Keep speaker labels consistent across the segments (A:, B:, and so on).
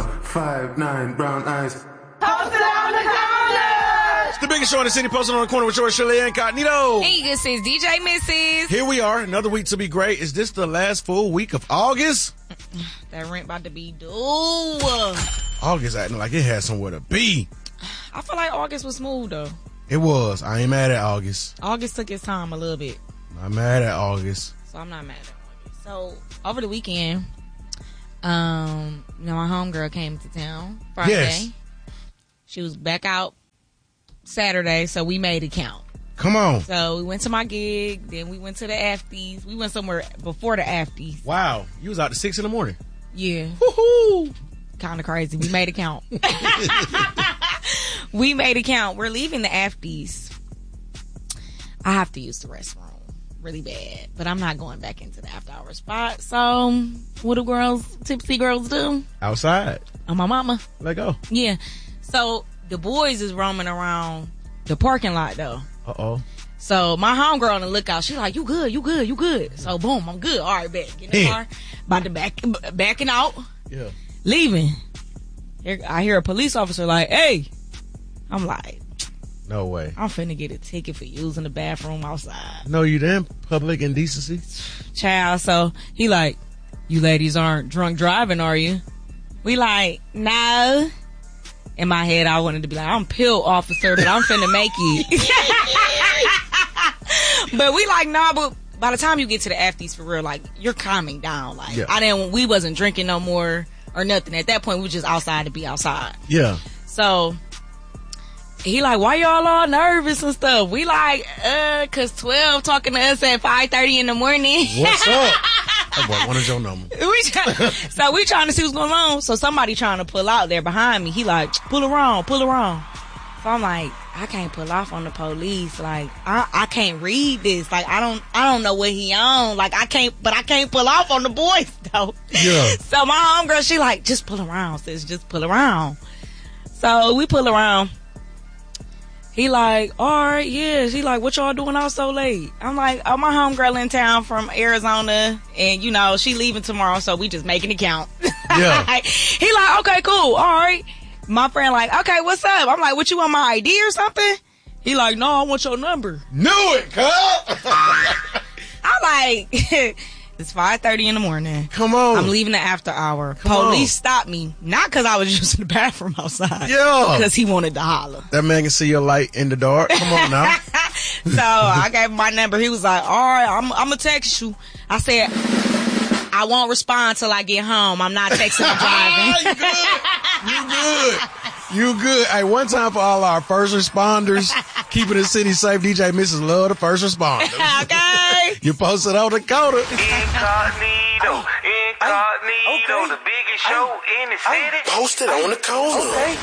A: 5'9", brown eyes.
B: Posted on the corner!
C: It's the biggest show in the city, posted on the corner with George Shirley Incognito.
D: Hey, this is DJ Mrs.
C: Here we are, another week to be great. Is this the last full week of August?
D: That rent about to be due.
C: August acting like it had somewhere to be.
D: I feel like August was smooth, though.
C: It was. I ain't mad at August.
D: August took its time a little bit.
C: I'm mad at August.
D: So I'm not mad at August. So, over the weekend, my homegirl came to town Friday.
C: Yes.
D: She was back out Saturday, so we made it count.
C: Come on.
D: So we went to my gig, then we went to the Afties. We went somewhere before the Afties.
C: Wow. You was out to 6 a.m.
D: Yeah.
C: Woohoo.
D: Kind of crazy. We made it count. We made it count. We're leaving the Afties. I have to use the restroom really bad, but I'm not going back into the after hour spot. So what do tipsy girls do?
C: Outside.
D: On my mama.
C: Let go.
D: Yeah. So the boys is roaming around the parking lot though.
C: Uh-oh.
D: So my homegirl on the lookout, she's like, you good. So boom, I'm good. All right, bet. Get in the car. About to backing out.
C: Yeah.
D: Leaving. I hear a police officer like, hey. I'm like,
C: no way.
D: I'm finna get a ticket for using the bathroom outside.
C: No, you didn't. Public indecency.
D: Child, so he like, you ladies aren't drunk driving, are you? We like, no. In my head, I wanted to be like, I'm pill officer, but I'm finna make it. But we like, nah, but by the time you get to the Afties for real, like, you're calming down. Like, yeah. We wasn't drinking no more or nothing. At that point, we were just outside to be outside.
C: Yeah.
D: So he like, why y'all all nervous and stuff? We like, cause 12 talking to us at 5:30 in the morning.
C: What's up? That boy wanted your number.
D: So we trying to see what's going on. So somebody trying to pull out there behind me. He like, pull around. So I'm like, I can't pull off on the police. Like, I can't read this. Like, I don't know what he on. Like, I can't pull off on the boys though.
C: Yeah.
D: So my homegirl, she like, just pull around, sis. Just pull around. So we pull around. He like, all right, yeah. She like, what y'all doing out so late? I'm like, oh, my homegirl in town from Arizona, and she leaving tomorrow, so we just making it count.
C: Yeah.
D: He like, okay, cool, all right. My friend like, okay, what's up? I'm like, what, you want my ID or something? He like, no, I want your number.
C: Knew it, cuz.
D: I'm like, it's 5:30 in the morning.
C: Come on.
D: I'm leaving the after hour. Police stopped me, not because I was using the bathroom outside.
C: Yeah.
D: Because he wanted to holler.
C: That man can see your light in the dark. Come on now.
D: So I gave him my number. He was like, all right, I'm going to text you. I said, I won't respond till I get home. I'm not texting or driving.
C: You good. Hey, one time for all our first responders, keeping the city safe. DJ Mrs. Love the first responders.
D: Okay.
C: You posted on the corner.
E: Incognito, the biggest show in the city.
F: Posted on the corner.
E: Okay.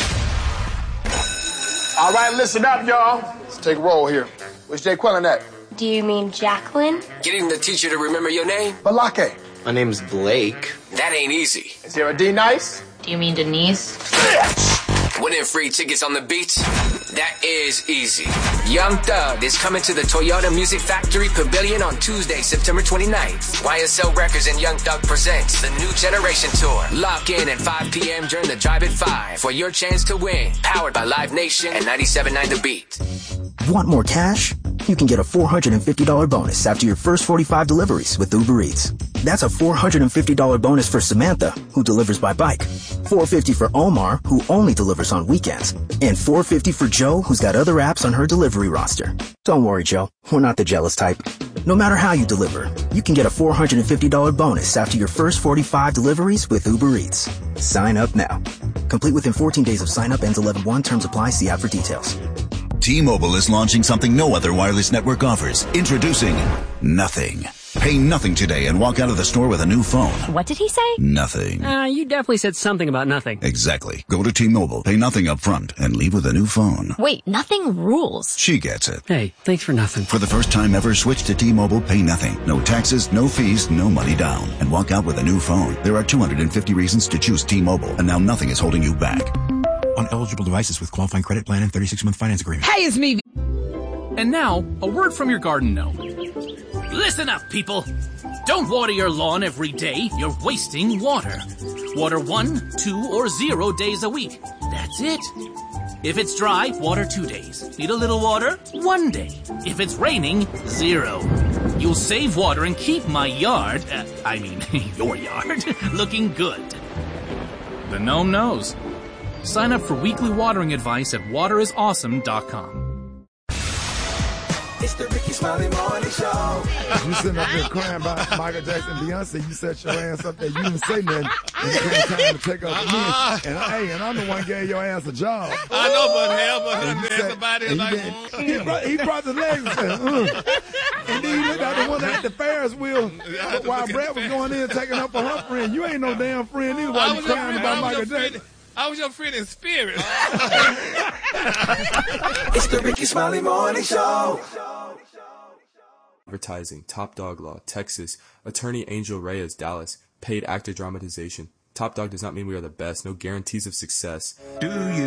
F: All right, listen up, y'all. Let's take a roll here. Where's Jay Quillen at?
G: Do you mean Jacqueline?
E: Getting the teacher to remember your name?
F: Balake.
H: My name's Blake.
E: That ain't easy.
F: Is there a D nice?
G: Do you mean Denise?
E: Winning free tickets on the beach? That is easy. Young Thug is coming to the Toyota Music Factory Pavilion on Tuesday, September 29th. YSL Records and Young Thug presents the New Generation Tour. Lock in at 5 p.m. during the Drive at 5 for your chance to win. Powered by Live Nation and 97.9 The Beat.
I: Want more cash? You can get a $450 bonus after your first 45 deliveries with Uber Eats. That's a $450 bonus for Samantha, who delivers by bike. $450 for Omar, who only delivers on weekends. And $450 for Joe, who's got other apps on her delivery roster. Don't worry, Joe. We're not the jealous type. No matter how you deliver, you can get a $450 bonus after your first 45 deliveries with Uber Eats. Sign up now. Complete within 14 days of sign up. Ends 11/1. Terms apply. See app for details.
J: T-Mobile is launching something no other wireless network offers. Introducing Nothing. Pay nothing today and walk out of the store with a new phone.
K: What did he say?
J: Nothing.
K: You definitely said something about nothing.
J: Exactly. Go to T-Mobile, pay nothing up front, and leave with a new phone.
K: Wait, nothing rules.
J: She gets it.
K: Hey, thanks for nothing.
J: For the first time ever, switch to T-Mobile, pay nothing. No taxes, no fees, no money down. And walk out with a new phone. There are 250 reasons to choose T-Mobile, and now nothing is holding you back.
L: On eligible devices with qualifying credit plan and 36-month finance agreement.
D: Hey, it's me.
M: And now, a word from your garden gnome. Listen up, people. Don't water your lawn every day. You're wasting water. water 1, 2, or 0 days a week. That's it. If it's dry, water 2 days. Need a little water? 1 day. If it's raining, 0. You'll save water and keep my yard, your yard, looking good. The gnome knows. Sign up for weekly watering advice at waterisawesome.com.
A: It's the Ricky Smiley Morning Show.
H: You sitting up there crying about Michael Jackson, Beyonce. You set your ass up there. You didn't say nothing. It came time to take up the men. And I'm the one who gave your ass a job.
N: I know, but somebody like,
H: he brought the legs and said, And then he looked at the one at the Ferris wheel while Brad was going in taking up for her friend. You ain't no damn friend either while you crying about Michael Jackson.
N: I was your friend in spirit.
A: It's the Ricky Smiley Morning Show.
O: Advertising, Top Dog Law, Texas, Attorney Angel Reyes, Dallas, paid actor dramatization. Top Dog does not mean we are the best, no guarantees of success.
J: Do you?